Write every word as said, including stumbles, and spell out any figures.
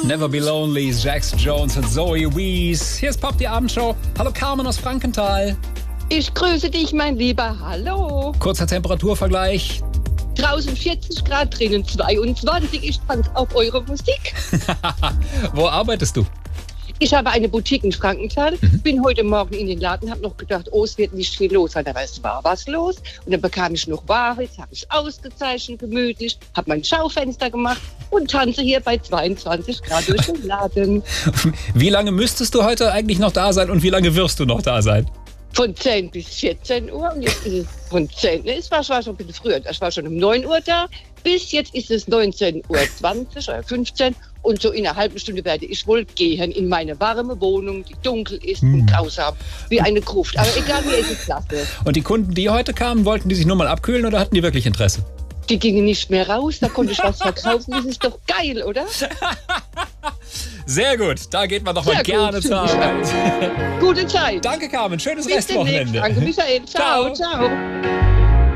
Never Be Lonely, Jax Jones und Zoe Wees. Hier ist Pop, die Abendshow. Hallo Carmen aus Frankenthal. Ich grüße dich, mein Lieber. Hallo. Kurzer Temperaturvergleich. Draußen vierzig Grad, drinnen zweiundzwanzig. Ich tanze auf eure Musik. Wo arbeitest du? Ich habe eine Boutique in Frankenthal. Mhm. Bin heute Morgen in den Laden, habe noch gedacht, oh, es wird nicht viel los sein. Aber es war was los. Und dann bekam ich noch Ware. Jetzt habe ich ausgezeichnet, gemütlich, habe mein Schaufenster gemacht und tanze hier bei zweiundzwanzig Grad durch den Laden. Wie lange müsstest du heute eigentlich noch da sein und wie lange wirst du noch da sein? Von zehn bis vierzehn Uhr und jetzt ist es von zehn, ne, es war, war schon ein bisschen früher, ich war schon um neun Uhr da, bis jetzt ist es neunzehn Uhr zwanzig oder fünfzehn und so in einer halben Stunde werde ich wohl gehen in meine warme Wohnung, die dunkel ist hm. und grausam, wie eine Gruft, aber egal, wie es ist, klasse. Und die Kunden, die heute kamen, wollten die sich nur mal abkühlen oder hatten die wirklich Interesse? Die gingen nicht mehr raus, da konnte ich was verkaufen, das ist doch geil, oder? Sehr gut, da geht man doch mal gerne zur Arbeit. Gute Zeit. Danke, Carmen. Schönes Bis Restwochenende. Danke, Michael. Ciao, ciao. ciao.